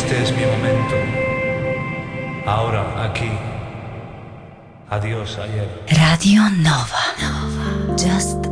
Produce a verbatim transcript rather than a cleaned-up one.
Este es mi momento. Ahora, aquí. Adiós, ayer. Radio Nova. Nova. Just